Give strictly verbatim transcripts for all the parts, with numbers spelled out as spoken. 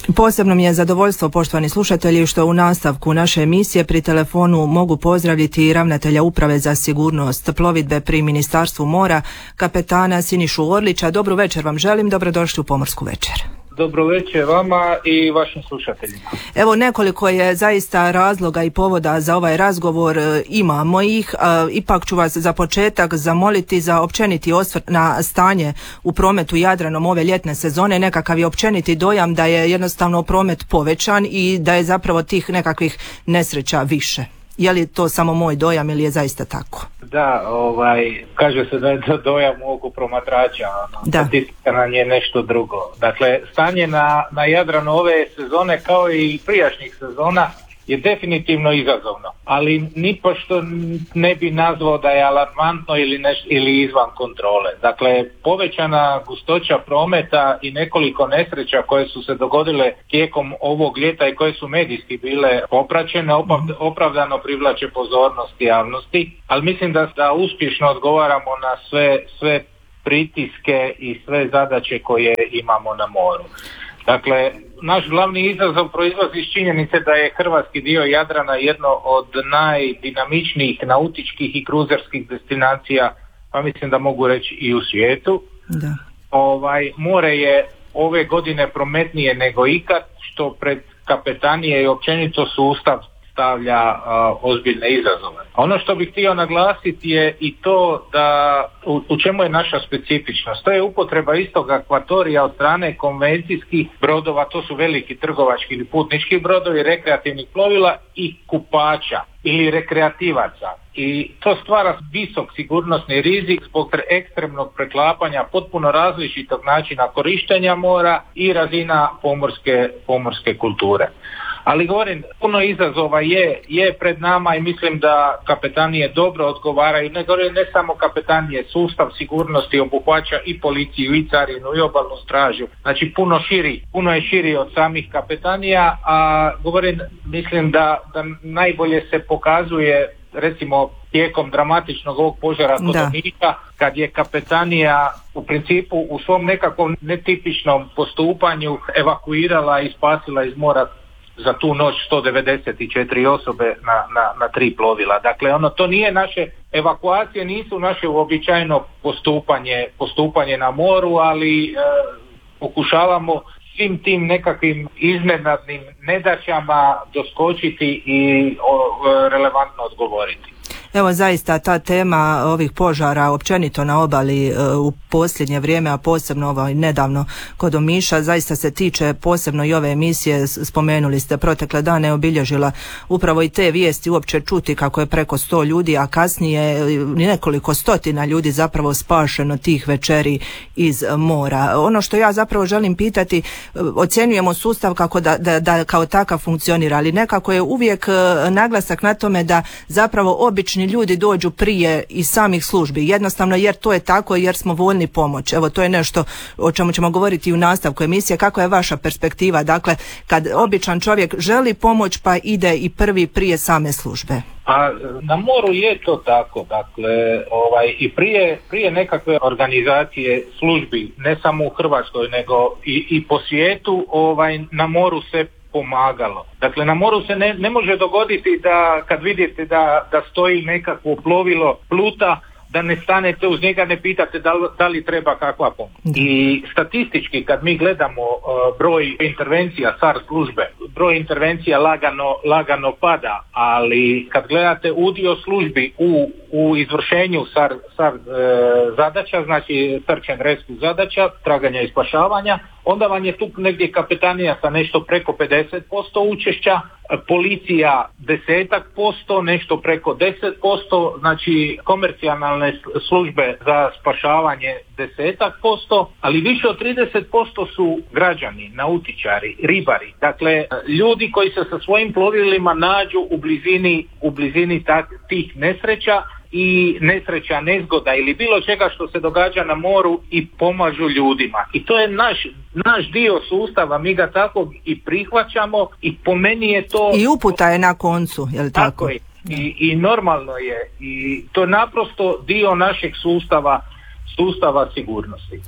Posebno mi je zadovoljstvo, poštovani slušatelji, što u nastavku naše emisije pri telefonu mogu pozdraviti ravnatelja Uprave za sigurnost plovidbe pri Ministarstvu mora, kapetana Sinišu Orlića. Dobru večer vam želim, dobrodošli u Pomorsku večer. Dobro večer vama i vašim slušateljima. Evo, nekoliko je zaista razloga i povoda za ovaj razgovor, imamo ih. Ipak ću vas za početak zamoliti za općeniti osvrt na stanje u prometu Jadranom ove ljetne sezone. Nekakav je općeniti dojam da je jednostavno promet povećan i da je zapravo tih nekakvih nesreća više. Je li to samo moj dojam ili je zaista tako? Da, ovaj, kaže se da je to dojam mogu promatrača, ono, statistika nam je nešto drugo. Dakle, stanje na, na Jadranu ove sezone kao i prijašnjih sezona je definitivno izazovno, ali nipošto ne bi nazvao da je alarmantno ili, neš, ili izvan kontrole. Dakle, povećana gustoća prometa i nekoliko nesreća koje su se dogodile tijekom ovog ljeta i koje su medijski bile popraćene, opravdano privlače pozornost javnosti, ali mislim da, da uspješno odgovaramo na sve, sve pritiske i sve zadaće koje imamo na moru. Dakle, naš glavni izazov proizlazi iz činjenice da je hrvatski dio Jadrana jedno od najdinamičnijih nautičkih i kruzerskih destinacija, pa mislim da mogu reći i u svijetu. Da. Ovaj, more je ove godine prometnije nego ikad, što pred kapetanije i općenito sustav stavlja uh, ozbiljne izazove. Ono što bih htio naglasiti je i to da u, u čemu je naša specifičnost. To je upotreba istog akvatorija od strane konvencijskih brodova, to su veliki trgovački ili putnički brodovi, rekreativnih plovila i kupača ili rekreativaca. I to stvara visok sigurnosni rizik zbog ekstremnog preklapanja potpuno različitog načina korištenja mora i razina pomorske, pomorske kulture. Ali govorim, puno izazova je, je pred nama i mislim da kapetanije dobro odgovaraju. Ne govorim ne samo kapetanije, sustav sigurnosti obuhvaća i policiju, i carinu, i obalnu stražu. Znači puno širi, puno je širi od samih kapetanija, a govorim, mislim da, da najbolje se pokazuje recimo tijekom dramatičnog ovog požara kod Omiša, kad je kapetanija u principu u svom nekakvom netipičnom postupanju evakuirala i spasila iz mora za tu noć sto devedeset četiri osobe na, na, na tri plovila. Dakle, ono, to nije naše evakuacije, nisu naše uobičajeno postupanje, postupanje na moru, ali e, pokušavamo svim tim nekakvim iznenadnim nedaćama doskočiti i o, relevantno odgovoriti. Evo, zaista ta tema ovih požara općenito na obali u posljednje vrijeme, a posebno ovaj nedavno kod Omiša, zaista se tiče posebno i ove emisije, spomenuli ste protekle dane, obilježila upravo i te vijesti, uopće čuti kako je preko sto ljudi, a kasnije nekoliko stotina ljudi zapravo spašeno tih večeri iz mora. Ono što ja zapravo želim pitati, ocjenjujemo sustav kako da, da, da kao takav funkcionira, ali nekako je uvijek naglasak na tome da zapravo obični ljudi dođu prije iz samih službi, jednostavno jer to je tako, jer smo voljni pomoć. Evo, to je nešto o čemu ćemo govoriti u nastavku emisije. Kako je vaša perspektiva, dakle, kad običan čovjek želi pomoć pa ide i prvi prije same službe? A na moru je to tako, dakle, ovaj, i prije, prije nekakve organizacije službi, ne samo u Hrvatskoj, nego i, i po svijetu, ovaj, na moru se pomagalo. Dakle, na moru se ne, ne može dogoditi da kad vidite da, da stoji nekakvo plovilo pluta, da ne stanete uz njega, ne pitate da li, da li treba kakva pomoć. I statistički kad mi gledamo uh, broj intervencija S A R službe, broj intervencija lagano, lagano pada, ali kad gledate udio službi u, u izvršenju S A R, S A R uh, zadaća, znači search and rescue zadaća, traganja i spašavanja, onda vam je tu negdje kapetanija sa nešto preko pedeset posto učešća, policija desetak posto, nešto preko deset posto, znači komercijalne službe za spašavanje desetak posto, ali više od trideset posto su građani, nautičari, ribari. Dakle, ljudi koji se sa svojim plovilima nađu u blizini, u blizini tak, tih nesreća i nesreća, nezgoda ili bilo čega što se događa na moru i pomažu ljudima. I to je naš, naš dio sustava, mi ga tako i prihvaćamo i po meni je to... I uputa je na koncu, je li tako? Tako je. I, i normalno je. I to je naprosto dio našeg sustava, sustava sigurnosti.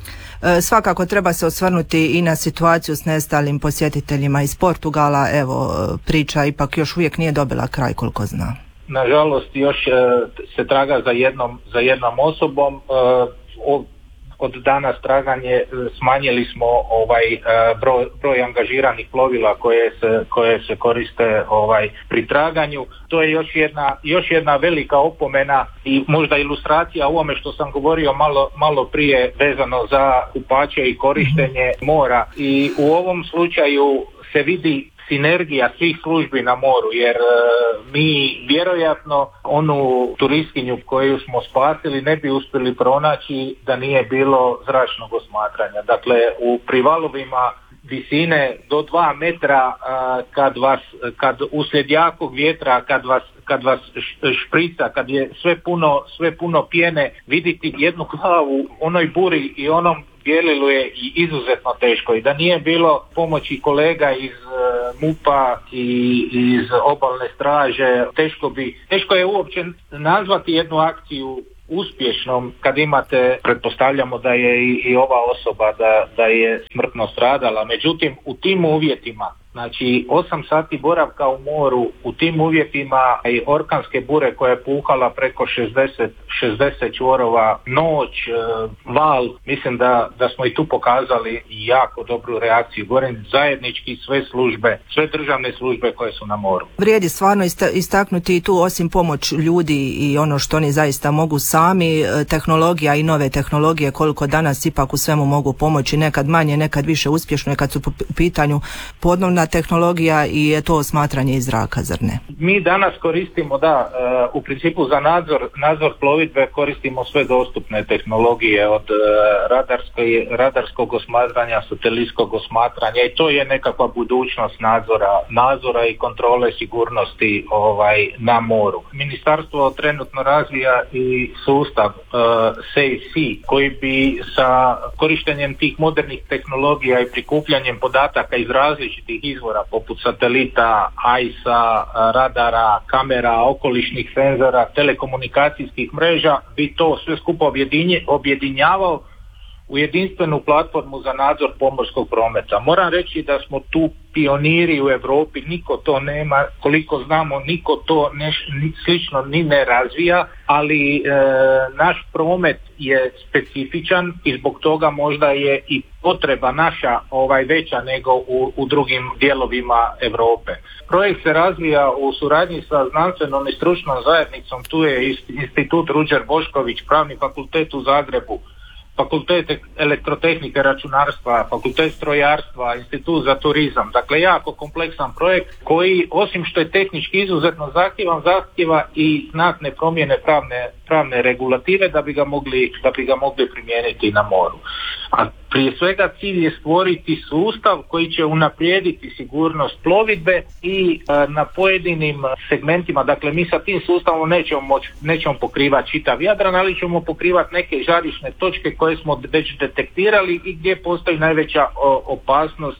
Svakako treba se osvrnuti i na situaciju s nestalim posjetiteljima iz Portugala. Evo, priča ipak još uvijek nije dobila kraj, koliko znam. Nažalost, još se traga za jednom, za jednom osobom. Od danas traganje smanjili smo ovaj broj, broj angažiranih plovila koje se, koje se koriste ovaj pri traganju. To je još jedna, još jedna velika opomena i možda ilustracija ovome što sam govorio malo, malo prije vezano za kupače i korištenje mora. I u ovom slučaju se vidi sinergija svih službi na moru, jer e, mi vjerojatno onu turistkinju koju smo spasili ne bi uspjeli pronaći da nije bilo zračnog osmatranja. Dakle, u privalovima visine do dva metra a, kad vas, kad uslijed jakog vjetra, kad vas, kad vas šprica, kad je sve puno, sve puno pjene, vidjeti jednu glavu u onoj buri i onom bijelilu je i izuzetno teško. I da nije bilo pomoći kolega iz uh, MUP-a i iz obalne straže, teško bi, teško je uopće nazvati jednu akciju uspješnom kad imate, pretpostavljamo da je i, i ova osoba da, da je smrtno stradala. Međutim, u tim uvjetima, znači osam sati boravka u moru, u tim uvjetima i orkanske bure koja je puhala preko šezdeset, šezdeset čvorova, noć, val, mislim da, da smo i tu pokazali jako dobru reakciju. Govorim zajednički sve službe, sve državne službe koje su na moru. Vrijedi stvarno istaknuti tu osim pomoć ljudi i ono što oni zaista mogu sami, tehnologija i nove tehnologije koliko danas ipak u svemu mogu pomoći, nekad manje, nekad više uspješno, nekad su u pitanju podnovna tehnologija i je to osmatranje iz zraka, zar ne? Mi danas koristimo, da, u principu za nadzor, nadzor plovidbe koristimo sve dostupne tehnologije od radarskog osmatranja, satelitskog osmatranja i to je nekakva budućnost nadzora, nadzora i kontrole sigurnosti ovaj, na moru. Ministarstvo trenutno razvija i sustav uh, SafeSea koji bi sa korištenjem tih modernih tehnologija i prikupljanjem podataka iz različitih izvora poput satelita, ajsa, radara, kamera, okolišnih senzora, telekomunikacijskih mreža bi to sve skupo objedinje, objedinjavao u jedinstvenu platformu za nadzor pomorskog prometa. Moram reći da smo tu pioniri u Europi, niko to nema, koliko znamo, niko to neš, ni, slično ni ne razvija, ali e, naš promet je specifičan i zbog toga možda je i potreba naša ovaj veća nego u, u drugim dijelovima Europe. Projekt se razvija u suradnji sa znanstvenom i stručnom zajednicom, tu je Institut Ruđer Bošković, Pravni fakultet u Zagrebu, Fakultet elektrotehnike, računarstva, Fakultet strojarstva, Institut za turizam. Dakle, jako kompleksan projekt koji, osim što je tehnički izuzetno zahtjevan, zahtjeva i znatne promjene pravne, pravne regulative da bi ga mogli, da bi ga mogli primijeniti na moru. A prije svega cilj je stvoriti sustav koji će unaprijediti sigurnost plovidbe i e, na pojedinim segmentima, dakle mi sa tim sustavom nećemo, moć, nećemo pokrivati čitav Jadran, ali ćemo pokrivati neke žarišne točke koje smo već detektirali i gdje postoji najveća o, opasnost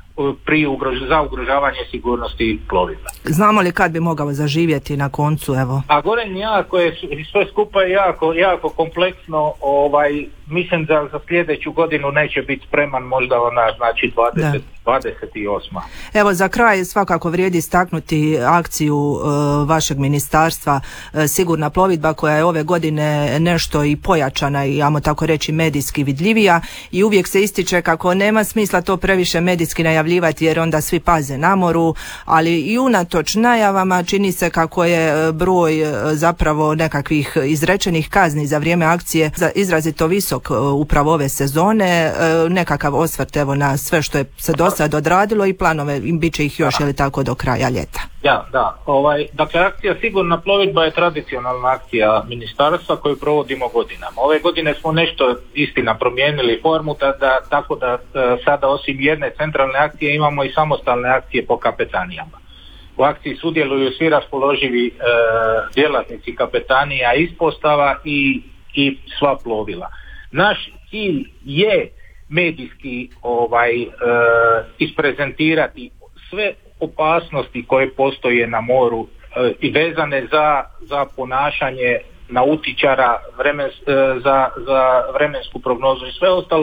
pri ugrož, za ugrožavanje sigurnosti plovidbe. Znamo li kad bi mogao zaživjeti na koncu, evo? A goren jako je, sve skupa je jako, jako kompleksno, ovaj, mislim da za sljedeću godinu neće biti spreman, možda ona znači dvadeset, dvadeset osam. Evo za kraj svakako vrijedi istaknuti akciju uh, vašeg ministarstva uh, Sigurna plovidba koja je ove godine nešto i pojačana i ajmo tako reći medijski vidljivija i uvijek se ističe kako nema smisla to previše medijski najavljivati jer onda svi paze na moru, ali i unatoč najavama čini se kako je broj uh, zapravo nekakvih izrečenih kazni za vrijeme akcije za izrazito visok upravo ove sezone, nekakav osvrt evo na sve što je se do sad odradilo i planove, bit će ih još, je li tako, do kraja ljeta? Ja, da. Ovaj, dakle, akcija Sigurna plovidba je tradicionalna akcija ministarstva koju provodimo godinama. Ove godine smo nešto istina promijenili formu, da, da, tako da sada osim jedne centralne akcije imamo i samostalne akcije po kapetanijama. U akciji sudjeluju svi raspoloživi e, djelatnici kapetanija, ispostava i, i sva plovila. Naš cilj je medijski ovaj e, isprezentirati sve opasnosti koje postoje na moru e, i vezane za, za ponašanje nautičara, vremen, e, za, za vremensku prognozu i sve ostalo,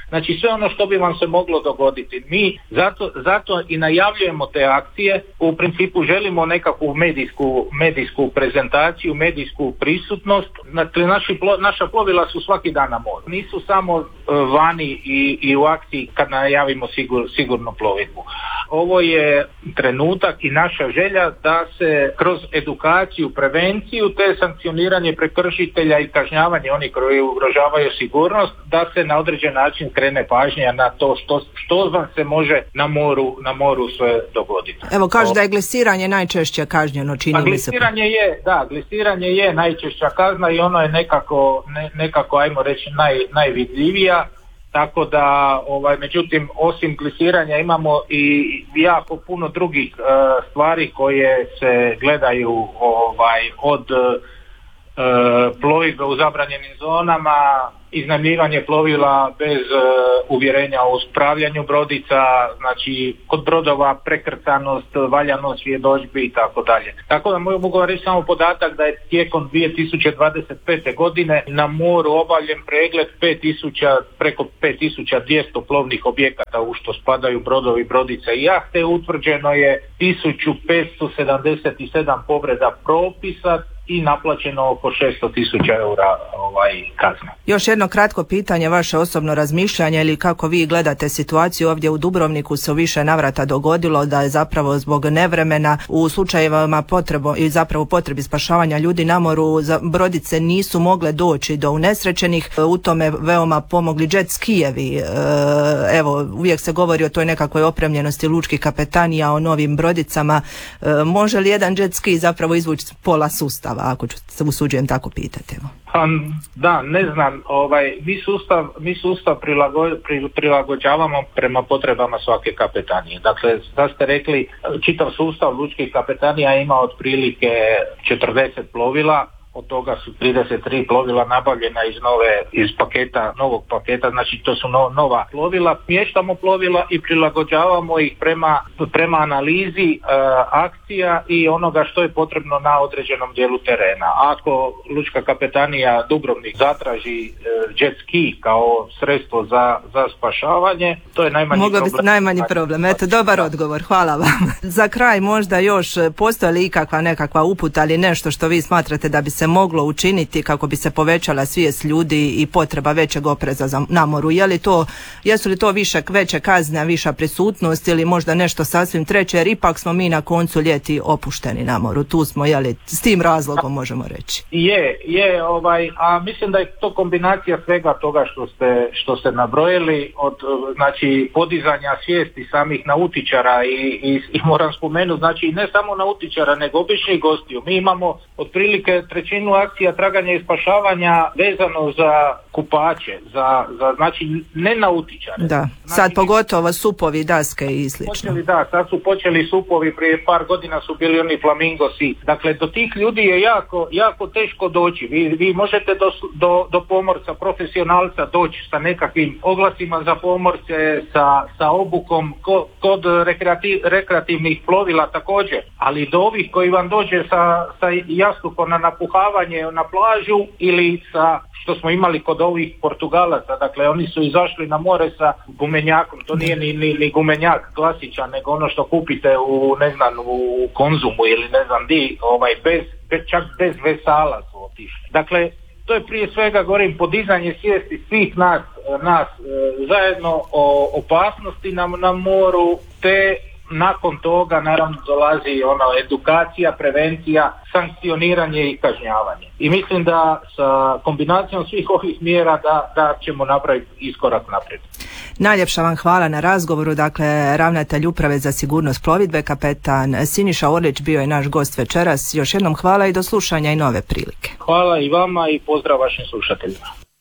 znači sve ono što bi vam se moglo dogoditi. Mi zato, zato i najavljujemo te akcije, u principu želimo nekakvu medijsku, medijsku prezentaciju, medijsku prisutnost. Dakle, naši, naša plovila su svaki dan na moru. Nisu samo vani i, i u akciji kad najavimo sigur, sigurnu plovidbu. Ovo je trenutak i naša želja da se kroz edukaciju, prevenciju, te sankcioniranje prekršitelja i kažnjavanje onih koji ugrožavaju sigurnost, da se na određen način krene pažnja na to što, što vam se može na moru, na moru sve dogoditi. Evo, kaže da je glesiranje najčešće kažnjeno, čini mi se. Glesiranje je, da, glesiranje je najčešća kazna i ono je nekako, ne, nekako ajmo reći, naj, najvidljivija. Tako da, ovaj, međutim, osim glisiranja imamo i jako puno drugih uh, stvari koje se gledaju ovaj, od uh, plovidbe u zabranjenim zonama, iznajmljivanje plovila bez uh, uvjerenja o uspravljanju brodica, znači kod brodova prekrcanost, valjanost svjedodžbi i tako dalje. Tako da mogu reći samo podatak da je tijekom dvije tisuće dvadeset pete. godine na moru obavljen pregled pet tisuća, preko pet tisuća dvjesto plovnih objekata u što spadaju brodovi, brodice i jahte. Utvrđeno je tisuću petsto sedamdeset sedam povreda propisa i naplaćeno oko šesto tisuća eura ovaj, kazne. Još jedno kratko pitanje, vaše osobno razmišljanje ili kako vi gledate situaciju ovdje u Dubrovniku. Se u više navrata dogodilo da je zapravo zbog nevremena u slučajevima potrebo i zapravo potrebi spašavanja ljudi na moru brodice nisu mogle doći do unesrećenih, u tome veoma pomogli jet skijevi. Evo, uvijek se govori o toj nekakvoj opremljenosti lučkih kapetanija, o novim brodicama. Može li jedan jet ski zapravo izvući pola sustava, ako ću se usuđujem tako pitati? Evo. Da, ne znam, ovaj, mi sustav, mi sustav prilago, pri, prilagođavamo prema potrebama svake kapetanije. Dakle, da ste rekli, čitav sustav lučkih kapetanija ima otprilike četrdeset plovila, od toga su trideset tri plovila nabavljena iz nove, iz paketa, novog paketa, znači to su no, nova plovila. Mještamo plovila i prilagođavamo ih prema, prema analizi e, akcija i onoga što je potrebno na određenom dijelu terena. Ako lučka kapetanija Dubrovnik zatraži e, jet ski kao sredstvo za, za spašavanje, to je najmanji Moglo problem. Moglo bi najmanji problem. Eto, dobar odgovor, hvala vam. Za kraj možda još, postoji li ikakva nekakva uputa ali nešto što vi smatrate da bi se moglo učiniti kako bi se povećala svijest ljudi i potreba većeg opreza za, na moru? Je li to, jesu li to više, veće kazne, viša prisutnost ili možda nešto sasvim treće, jer ipak smo mi na koncu ljeti opušteni na moru. Tu smo, je li, s tim razlogom možemo reći? Je, je, ovaj, a mislim da je to kombinacija svega toga što ste, što ste nabrojili, od znači podizanja svijesti samih nautičara i, i, i moram spomenuti, znači ne samo nautičara nego običnih gostiju. Mi imamo otprilike trećinu akcija traganja i spašavanja vezano za kupače, za, za znači ne nautičare. Da, sad znači, pogotovo supovi, daske i slično. Počeli, da, sad su počeli supovi, prije par godina su bili oni flamingosi. Dakle, do tih ljudi je jako, jako teško doći. Vi, vi možete do, do, do pomorca, profesionalca doći sa nekakvim oglasima za pomorce, sa, sa obukom, ko, kod rekreativ, rekreativnih plovila također, ali do ovih koji vam dođe sa, sa jastukom na napuhavanje na plažu ili sa što smo imali kod ovih Portugalaca, dakle oni su izašli na more sa gumenjakom, to nije ni, ni, ni gumenjak klasičan, nego ono što kupite u, ne znam, u Konzumu ili ne znam di, ovaj, bez, bez, čak bez vesala su otišli. Dakle, to je prije svega, govorim, podizanje svijesti svih nas, nas e, zajedno o opasnosti na, na moru, te nakon toga naravno dolazi ona edukacija, prevencija, sankcioniranje i kažnjavanje. I mislim da sa kombinacijom svih ovih mjera da, da ćemo napraviti iskorak naprijed. Najljepša vam hvala na razgovoru. Dakle, ravnatelj Uprave za sigurnost plovidbe, kapetan Siniša Orlić bio je naš gost večeras. Još jednom hvala i do slušanja i nove prilike. Hvala i vama i pozdrav vašim slušateljima.